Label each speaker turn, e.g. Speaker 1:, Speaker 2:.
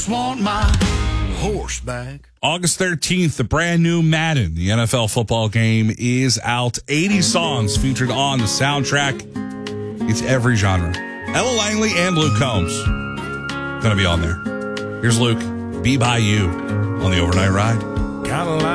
Speaker 1: Want my horseback.
Speaker 2: August 13th, the brand new Madden, the NFL football game, is out. 80 songs featured on the soundtrack. It's every genre. Ella Langley and Luke Combs going to be on there. Here's Luke, Be By You on the Overnight Ride.